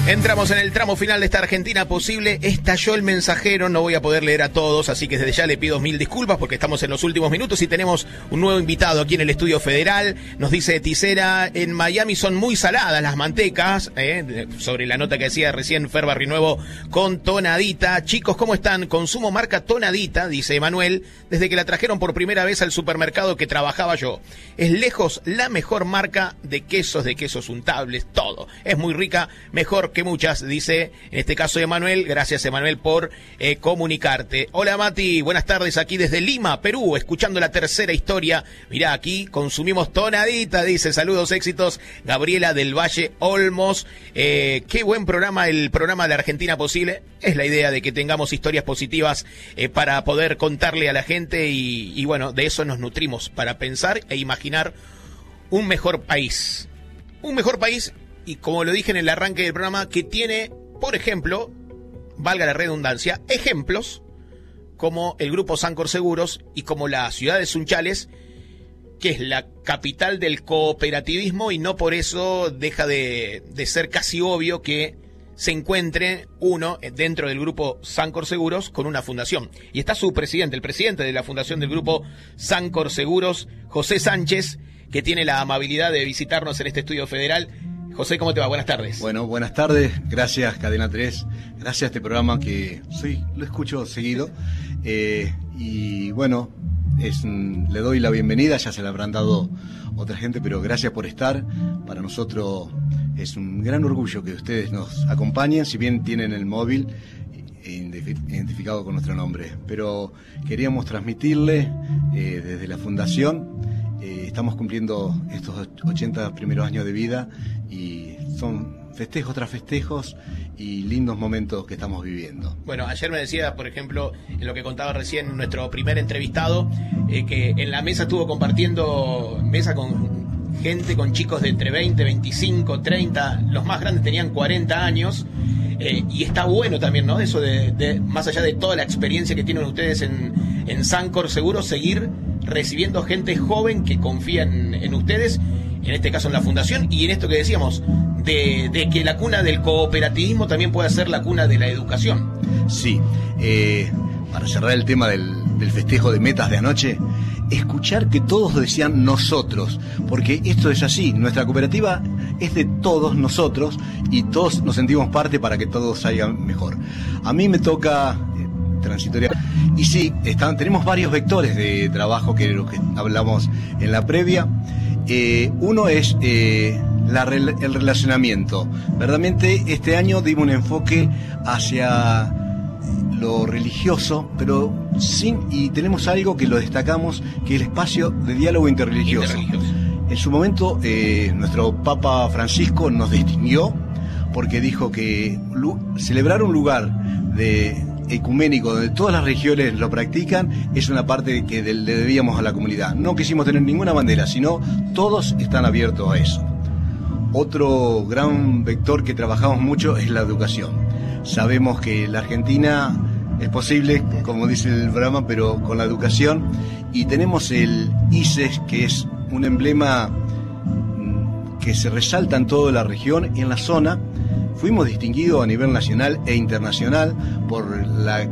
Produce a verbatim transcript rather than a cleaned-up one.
Entramos en el tramo final de esta Argentina Posible. Estalló el mensajero, no voy a poder leer a todos, así que desde ya le pido mil disculpas porque estamos en los últimos minutos y tenemos un nuevo invitado aquí en el Estudio Federal. Nos dice Ticera, en Miami son muy saladas las mantecas, eh, sobre la nota que decía recién Fer Barrinuevo con tonadita. Chicos, ¿cómo están? Consumo marca tonadita, dice Emanuel, desde que la trajeron por primera vez al supermercado que trabajaba yo. Es lejos la mejor marca de quesos, de quesos untables, todo. Es muy rica, mejor que muchas, dice en este caso Emanuel. Gracias, Emanuel, por eh, comunicarte. Hola, Mati, buenas tardes, aquí desde Lima, Perú, escuchando la tercera historia. Mirá, aquí consumimos tonadita, dice, saludos, éxitos, Gabriela del Valle Olmos. Eh, qué buen programa, el programa de Argentina Posible. Es la idea de que tengamos historias positivas eh, para poder contarle a la gente y, y bueno, de eso nos nutrimos, para pensar e imaginar un mejor país. Un mejor país. Y como lo dije en el arranque del programa, que tiene, por ejemplo, valga la redundancia, ejemplos como el Grupo Sancor Seguros y como la ciudad de Sunchales, que es la capital del cooperativismo y no por eso deja de, de ser casi obvio que se encuentre uno dentro del Grupo Sancor Seguros con una fundación. Y está su presidente, el presidente de la fundación del Grupo Sancor Seguros, José Sánchez, que tiene la amabilidad de visitarnos en este Estudio Federal. José, ¿cómo te va? Buenas tardes. Bueno, buenas tardes. Gracias, Cadena tres. Gracias a este programa que sí, lo escucho seguido. Eh, y bueno, es, le doy la bienvenida. Ya se la habrán dado otra gente, pero gracias por estar. Para nosotros es un gran orgullo que ustedes nos acompañen, si bien tienen el móvil identificado con nuestro nombre. Pero queríamos transmitirle eh, desde la Fundación. Eh, estamos cumpliendo estos ochenta primeros años de vida y son festejos tras festejos y lindos momentos que estamos viviendo. Bueno, ayer me decía, por ejemplo, en lo que contaba recién nuestro primer entrevistado, eh, que en la mesa estuvo compartiendo mesa con gente, con chicos de entre veinte, veinticinco, treinta, los más grandes tenían cuarenta años. Eh, y está bueno también, ¿no? Eso de, de, más allá de toda la experiencia que tienen ustedes en, en Sancor Seguros, seguir recibiendo gente joven que confía en, en ustedes, en este caso en la fundación, y en esto que decíamos, de, de que la cuna del cooperativismo también puede ser la cuna de la educación. Sí, eh, para cerrar el tema del, del festejo de metas de anoche, escuchar que todos decían nosotros, porque esto es así, nuestra cooperativa es de todos nosotros y todos nos sentimos parte para que todo salga mejor. A mí me toca eh, transitoria. Y sí, están, tenemos varios vectores de trabajo que lo que hablamos en la previa. Eh, uno es eh, la, el relacionamiento. Verdaderamente este año dimos un enfoque hacia lo religioso, pero sin, y tenemos algo que lo destacamos, que es el espacio de diálogo interreligioso. interreligioso. En su momento, eh, nuestro Papa Francisco nos distinguió porque dijo que celebrar un lugar de ecuménico donde todas las religiones lo practican es una parte que le debíamos a la comunidad. No quisimos tener ninguna bandera, sino todos están abiertos a eso. Otro gran vector que trabajamos mucho es la educación. Sabemos que la Argentina es posible, como dice el programa, pero con la educación, y tenemos el I C E S, que es un emblema que se resalta en toda la región y en la zona. Fuimos distinguidos a nivel nacional e internacional por la